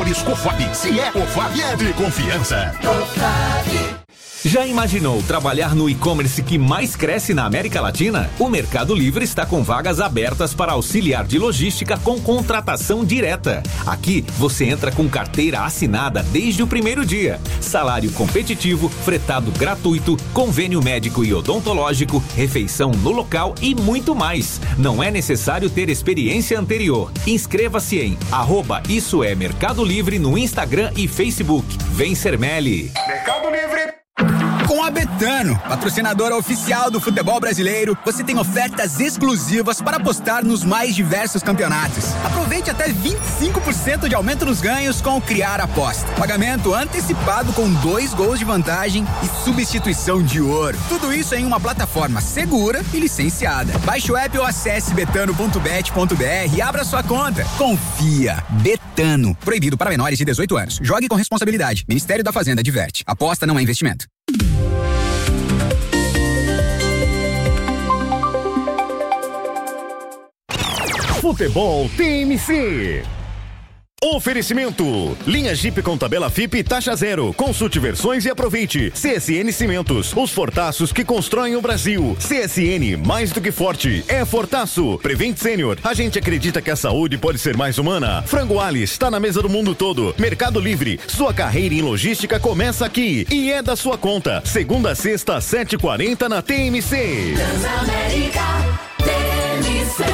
sabores Cofap. Se é Cofap, é de confiança. Já imaginou trabalhar no e-commerce que mais cresce na América Latina? O Mercado Livre está com vagas abertas para auxiliar de logística com contratação direta. Aqui você entra com carteira assinada desde o primeiro dia. Salário competitivo, fretado gratuito, convênio médico e odontológico, refeição no local e muito mais. Não é necessário ter experiência anterior. Inscreva-se em @Isso é Mercado Livre no Instagram e Facebook. Vem ser Meli. Mercado Livre. Com a Betano, patrocinadora oficial do futebol brasileiro, você tem ofertas exclusivas para apostar nos mais diversos campeonatos. Aproveite até 25% de aumento nos ganhos com o Criar Aposta. Pagamento antecipado com 2 gols de vantagem e substituição de ouro. Tudo isso em uma plataforma segura e licenciada. Baixe o app ou acesse betano.bet.br e abra sua conta. Confia. Betano. Proibido para menores de 18 anos. Jogue com responsabilidade. Ministério da Fazenda adverte. Aposta não é investimento. Futebol TMC. Oferecimento: linha Jeep com tabela FIP taxa zero. Consulte versões e aproveite. CSN Cimentos, os fortaços que constroem o Brasil. CSN, mais do que forte, é fortaço. Prevent Senior, a gente acredita que a saúde pode ser mais humana. Frango Alice, está na mesa do mundo todo. Mercado Livre, sua carreira em logística começa aqui e é da sua conta. Segunda a sexta, 7h40 na TMC. Transamérica, TMC.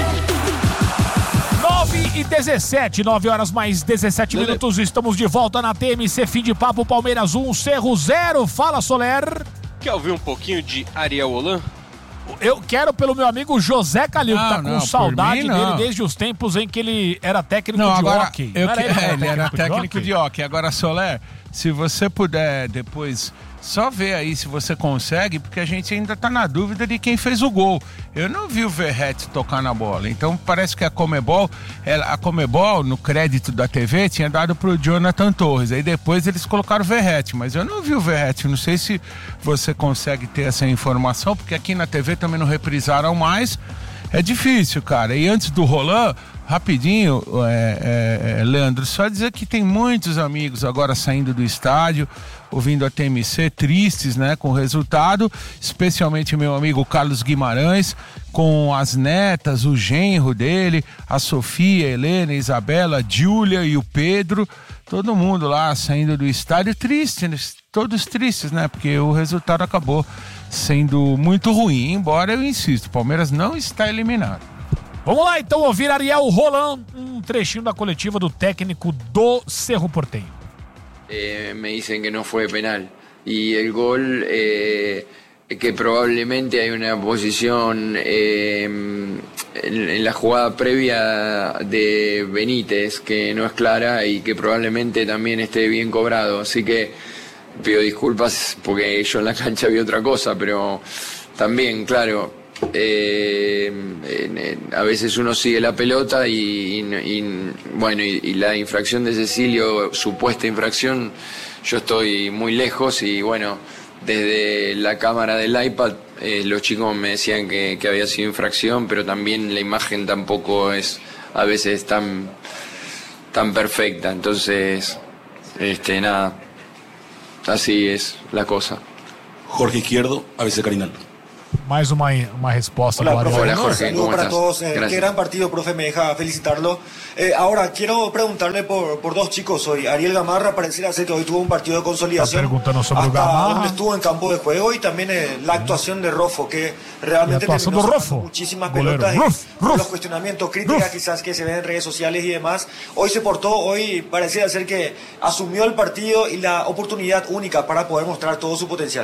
9h17, 9 horas mais 17 minutos, estamos de volta na TMC, fim de papo, Palmeiras 1, Cerro 0, fala Soler. Quer ouvir um pouquinho de Ariel Holan? Eu quero pelo meu amigo José Calil, que tá com saudade mim, dele desde os tempos em que ele era técnico de hóquei. Ele era técnico de hóquei. Agora, Soler, se você puder depois só ver aí se você consegue, porque a gente ainda tá na dúvida de quem fez o gol. Eu não vi o Verratti tocar na bola, então parece que a Conmebol, no crédito da TV, tinha dado pro Jonathan Torres, aí depois eles colocaram o Verratti, mas eu não vi o Verratti, não sei se você consegue ter essa informação, porque aqui na TV também não reprisaram mais, é difícil, cara. E antes do Roland, rapidinho, Leandro, só dizer que tem muitos amigos agora saindo do estádio, ouvindo a TMC, tristes, né, com o resultado, especialmente meu amigo Carlos Guimarães, com as netas, o genro dele, a Sofia, a Helena, a Isabela, a Júlia e o Pedro, todo mundo lá saindo do estádio triste, todos tristes, né, porque o resultado acabou sendo muito ruim, embora eu insisto, o Palmeiras não está eliminado. Vamos lá então ouvir Ariel Holan, um trechinho da coletiva do técnico do Cerro Porteño. Me dicen que no fue penal y el gol que probablemente hay una posición en la jugada previa de Benítez que no es clara y que probablemente también esté bien cobrado, así que pido disculpas porque yo en la cancha vi otra cosa, pero también, claro, a veces uno sigue la pelota y la infracción de Cecilio, supuesta infracción, yo estoy muy lejos y bueno, desde la cámara del iPad los chicos me decían que había sido infracción, pero también la imagen tampoco es a veces tan perfecta, entonces nada, así es la cosa. Jorge Izquierdo, ABC Carinal. Mais uma resposta. Hola, profe. Hola, Jorge. Un saludo para todos. Qué gran partido, profe. Me deja felicitarlo. Ahora, quiero preguntarle por dos chicos hoy. Ariel Gamarra, pareciera ser que hoy tuvo un partido de consolidación. Hasta donde estuvo en campo de juego y también la actuación de Rofo, que realmente terminó sacando muchísimas pelotas y los cuestionamientos, críticas quizás que se ven en redes sociales y demás. Hoy se portó, hoy pareciera ser que asumió el partido y la oportunidad única para poder mostrar todo su potencial.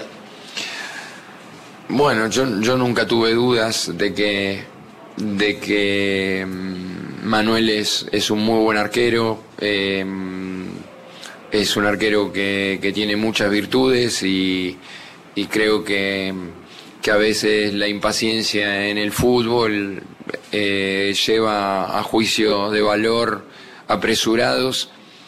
Bueno, yo nunca tuve dudas de que Manuel es un muy buen arquero, es un arquero que tiene muchas virtudes y creo que a veces la impaciencia en el fútbol lleva a juicios de valor apresurados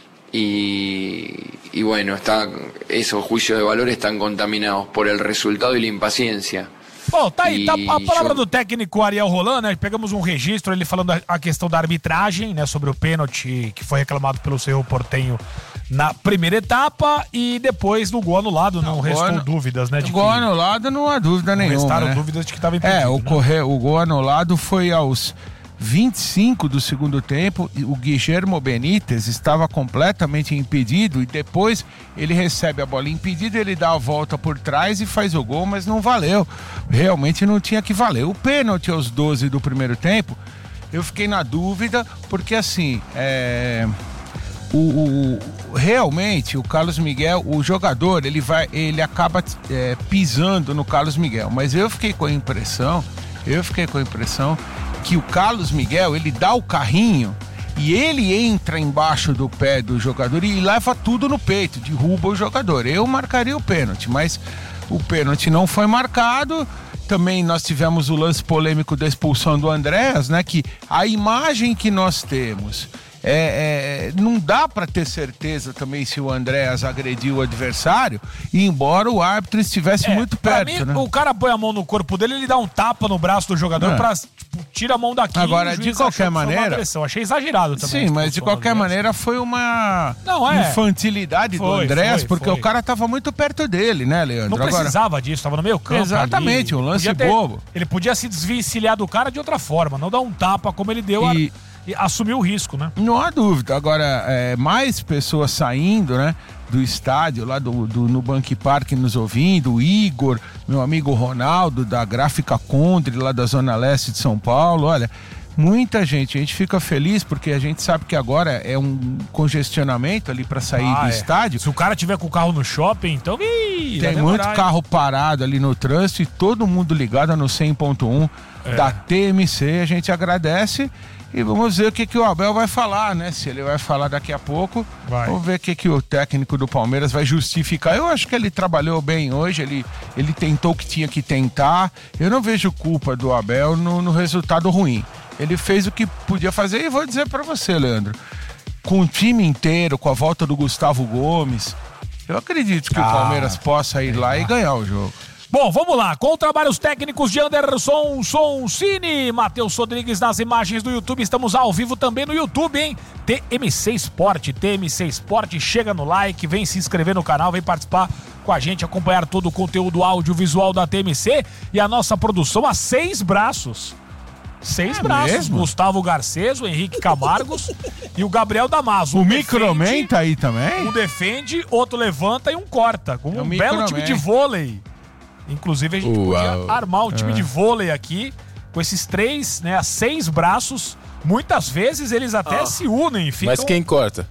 y bueno, esos juicios de valor están contaminados por el resultado y la impaciencia. Bom, tá aí, a palavra do técnico Ariel Roland, né? Pegamos um registro, ele falando a questão da arbitragem, né? Sobre o pênalti que foi reclamado pelo Cerro Porteño na primeira etapa e depois do gol anulado, não restou dúvidas, né? O gol anulado não há dúvida nenhuma. Restaram dúvidas de que estava impedido. O gol anulado foi aos 25 do segundo tempo, o Guillermo Benítez estava completamente impedido e depois ele recebe a bola impedida, ele dá a volta por trás e faz o gol, mas não valeu. Realmente não tinha que valer. O pênalti aos 12 do primeiro tempo, eu fiquei na dúvida, porque assim, realmente o Carlos Miguel, o jogador, ele acaba pisando no Carlos Miguel, mas eu fiquei com a impressão que o Carlos Miguel, ele dá o carrinho e ele entra embaixo do pé do jogador e leva tudo no peito, derruba o jogador. Eu marcaria o pênalti, mas o pênalti não foi marcado. Também nós tivemos o lance polêmico da expulsão do Andréas, né? Que a imagem que nós temos não dá para ter certeza também se o Andréas agrediu o adversário, embora o árbitro estivesse muito perto. Pra mim, né? O cara põe a mão no corpo dele, ele dá um tapa no braço do jogador pra tira a mão daqui. Agora, de qualquer maneira, achei exagerado também. Sim, mas de qualquer maneira foi uma infantilidade do Andréas, porque o cara tava muito perto dele, né, Leandro? Não precisava disso, tava no meio campo. Exatamente, um lance bobo. Ele podia se desvencilhar do cara de outra forma, não dar um tapa como ele deu e assumiu o risco, né? Não há dúvida. Agora, mais pessoas saindo, né, do estádio, lá no Nubank Park nos ouvindo, o Igor, meu amigo Ronaldo, da Gráfica Condre, lá da Zona Leste de São Paulo. Olha, muita gente. A gente fica feliz porque a gente sabe que agora é um congestionamento ali para sair do estádio. Se o cara tiver com o carro no shopping, então tem muito carro parado ali no trânsito e todo mundo ligado no 100.1 da TMC. A gente agradece. E vamos ver o que o Abel vai falar, né? Se ele vai falar daqui a pouco. Vamos ver o que o técnico do Palmeiras vai justificar. Eu acho que ele trabalhou bem hoje, ele tentou o que tinha que tentar. Eu não vejo culpa do Abel no resultado ruim. Ele fez o que podia fazer e vou dizer pra você, Leandro. Com o time inteiro, com a volta do Gustavo Gomes, eu acredito que o Palmeiras possa ir lá e ganhar o jogo. Bom, vamos lá, com trabalhos técnicos de Anderson Soncini, Matheus Rodrigues nas imagens do YouTube, estamos ao vivo também no YouTube, hein? TMC Sport, chega no like, vem se inscrever no canal, vem participar com a gente, acompanhar todo o conteúdo audiovisual da TMC e a nossa produção a 6 braços. 6 braços, mesmo? Gustavo Garcês, o Henrique Camargos e o Gabriel Damaso. O Microman tá aí também? Um defende, outro levanta e um corta, com um belo time de vôlei. Inclusive a gente podia armar um time de vôlei aqui com esses 3, né, 6 braços. Muitas vezes eles até se unem. Ficam... Mas quem corta?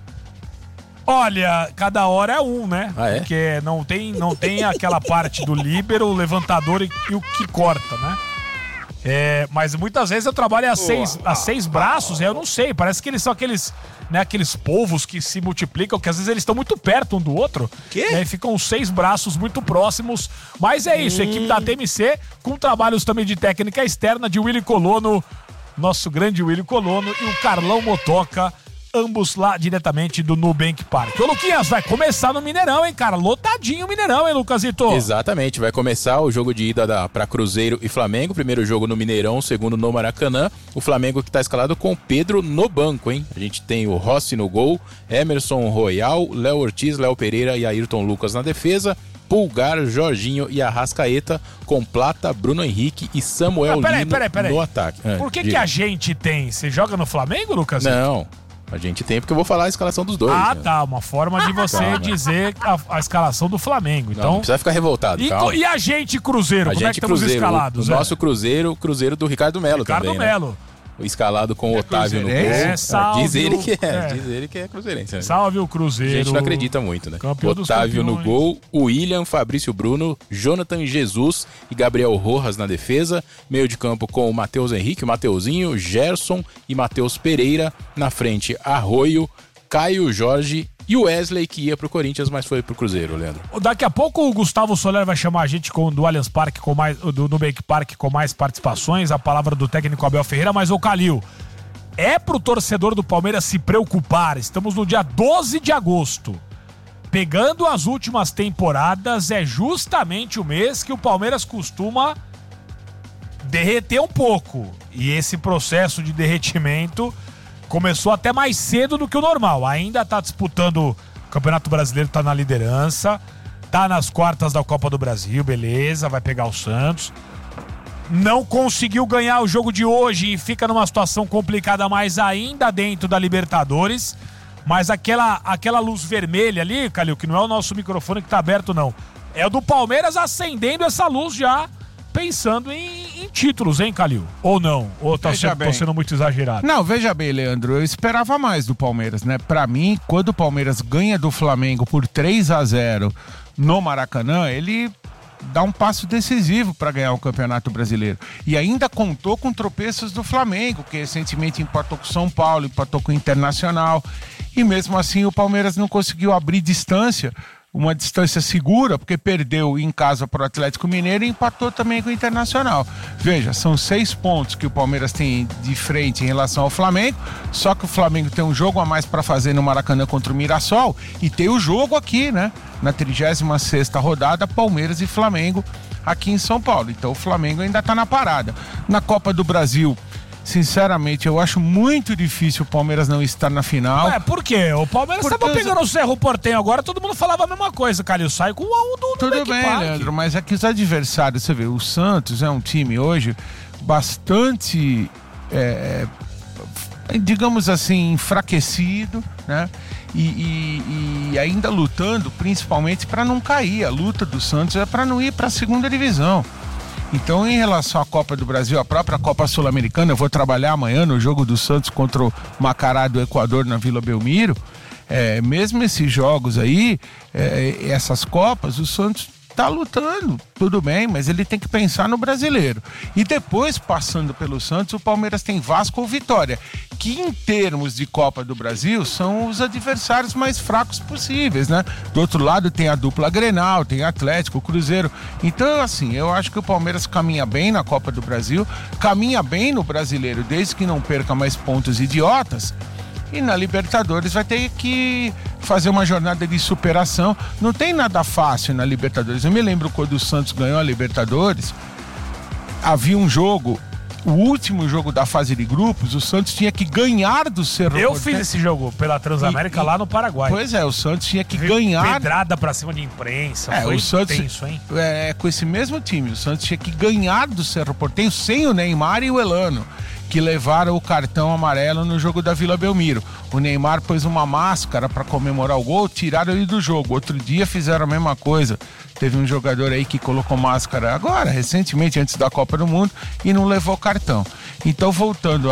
Olha, cada hora é um, né? Porque não tem aquela parte do líbero, o levantador e o que corta, né? Mas muitas vezes eu trabalho a 6 braços, eu não sei, parece que eles são aqueles polvos que se multiplicam, que às vezes eles estão muito perto um do outro. E aí ficam os 6 braços muito próximos. Mas é isso, a equipe da TMC, com trabalhos também de técnica externa de Willy Colono, nosso grande Willy Colono, e o Carlão Motoca, ambos lá diretamente do Nubank Park. Ô, Luquinhas, vai começar no Mineirão, hein, cara? Lotadinho o Mineirão, hein, Lucasito? Exatamente, vai começar o jogo de ida para Cruzeiro e Flamengo. Primeiro jogo no Mineirão, segundo no Maracanã. O Flamengo que tá escalado com o Pedro no banco, hein? A gente tem o Rossi no gol, Emerson Royal, Léo Ortiz, Léo Pereira e Ayrton Lucas na defesa. Pulgar, Jorginho e Arrascaeta com Plata, Bruno Henrique e Samuel Lino no ataque. Por que a gente tem? Você joga no Flamengo, Lucas? Não. A gente tem, porque eu vou falar a escalação dos dois. Ah, né? Tá. Uma forma de você dizer a escalação do Flamengo. Então... Não precisa ficar revoltado, E a gente, Cruzeiro? Como é que estamos escalados? O nosso Cruzeiro do Ricardo Melo também, Ricardo Melo. Escalado com o Otávio no gol. Salve diz ele que é cruzeirense. Né? Salve o Cruzeiro. A gente não acredita muito, né? Campeão Otávio no gol, o William, Fabrício Bruno, Jonathan Jesus e Gabriel Rojas na defesa. Meio de campo com o Matheus Henrique, o Mateuzinho, Gerson e Matheus Pereira. Na frente, Arroio, Caio Jorge e o Wesley, que ia pro Corinthians, mas foi pro Cruzeiro, Leandro. Daqui a pouco o Gustavo Soler vai chamar a gente do Allianz Parque, do Nubank Park, com mais participações, a palavra do técnico Abel Ferreira, mas o Calil, é pro torcedor do Palmeiras se preocupar, estamos no dia 12 de agosto, pegando as últimas temporadas, é justamente o mês que o Palmeiras costuma derreter um pouco. E esse processo de derretimento começou até mais cedo do que o normal. Ainda tá disputando o Campeonato Brasileiro, tá na liderança, tá nas quartas da Copa do Brasil, beleza, vai pegar o Santos. Não conseguiu ganhar o jogo de hoje e fica numa situação complicada, mas ainda dentro da Libertadores. Mas aquela luz vermelha ali, Calil, que não é o nosso microfone que tá aberto, não. É o do Palmeiras acendendo essa luz já, pensando em títulos, hein, Calil? Ou não? Ou tô sendo muito exagerado? Não, veja bem, Leandro, eu esperava mais do Palmeiras, né? Pra mim, quando o Palmeiras ganha do Flamengo por 3-0 no Maracanã, ele dá um passo decisivo para ganhar o Campeonato Brasileiro. E ainda contou com tropeços do Flamengo, que recentemente empatou com o São Paulo, empatou com o Internacional. E mesmo assim o Palmeiras não conseguiu abrir distância, uma distância segura, porque perdeu em casa para o Atlético Mineiro e empatou também com o Internacional. Veja, são 6 pontos que o Palmeiras tem de frente em relação ao Flamengo, só que o Flamengo tem um jogo a mais para fazer no Maracanã contra o Mirassol e tem o jogo aqui, né? Na 36ª rodada, Palmeiras e Flamengo aqui em São Paulo. Então o Flamengo ainda está na parada. Na Copa do Brasil, sinceramente, eu acho muito difícil o Palmeiras não estar na final. Por quê? O Palmeiras estava pegando o Cerro Porteño agora, todo mundo falava a mesma coisa, Calil. Sai com o do Tudo bem, Leandro, mas é que os adversários, você vê, o Santos é um time hoje bastante, digamos assim, enfraquecido, né? E ainda lutando principalmente para não cair. A luta do Santos é para não ir para a segunda divisão. Então, em relação à Copa do Brasil, a própria Copa Sul-Americana, eu vou trabalhar amanhã no jogo do Santos contra o Macará do Equador na Vila Belmiro. Mesmo esses jogos aí, essas Copas, o Santos está lutando, tudo bem, mas ele tem que pensar no brasileiro. E depois, passando pelo Santos, o Palmeiras tem Vasco ou Vitória, que em termos de Copa do Brasil são os adversários mais fracos possíveis, né? Do outro lado tem a dupla Grenal, tem Atlético, Cruzeiro. Então, assim, eu acho que o Palmeiras caminha bem na Copa do Brasil, caminha bem no brasileiro, desde que não perca mais pontos idiotas. E na Libertadores vai ter que fazer uma jornada de superação. Não tem nada fácil na Libertadores. Eu me lembro quando o Santos ganhou a Libertadores, havia um jogo, o último jogo da fase de grupos, o Santos tinha que ganhar do Cerro Porteño. Eu fiz esse jogo pela Transamérica lá no Paraguai. Pois é, o Santos tinha que ganhar. Pedrada pra cima de imprensa. Foi o Santos, tenso, hein? Com esse mesmo time, o Santos tinha que ganhar do Cerro Porteño sem o Neymar e o Elano, que levaram o cartão amarelo no jogo da Vila Belmiro. O Neymar pôs uma máscara para comemorar o gol, tiraram ele do jogo. Outro dia fizeram a mesma coisa. Teve um jogador aí que colocou máscara agora, recentemente, antes da Copa do Mundo, e não levou cartão. Então, voltando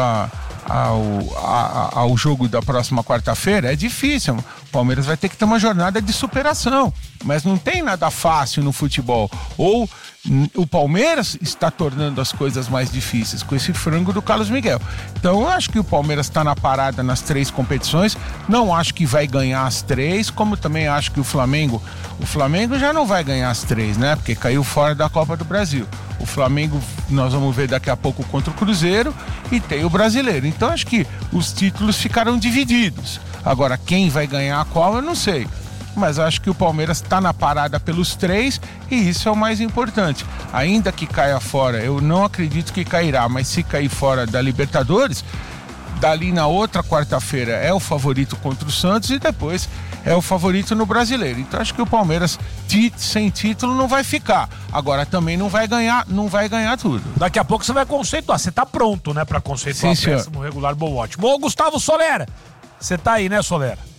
ao jogo da próxima quarta-feira, é difícil. O Palmeiras vai ter que ter uma jornada de superação, mas não tem nada fácil no futebol. Ou o Palmeiras está tornando as coisas mais difíceis com esse frango do Carlos Miguel. Então eu acho que o Palmeiras está na parada nas 3 competições, não acho que vai ganhar as 3, como também acho que o Flamengo já não vai ganhar as 3, né? Porque caiu fora da Copa do Brasil. O Flamengo nós vamos ver daqui a pouco contra o Cruzeiro e tem o Brasileiro. Então acho que os títulos ficaram divididos. Agora quem vai ganhar qual eu não sei. Mas acho que o Palmeiras está na parada pelos 3 e isso é o mais importante. Ainda que caia fora, eu não acredito que cairá, mas se cair fora da Libertadores, dali na outra quarta-feira é o favorito contra o Santos e depois é o favorito no Brasileiro. Então acho que o Palmeiras sem título não vai ficar. Agora também não vai ganhar tudo. Daqui a pouco você vai conceituar. Você está pronto, né, para conceituar péssimo, regular, bom, ótimo. Ô, Gustavo Soler, você tá aí, né, Soler?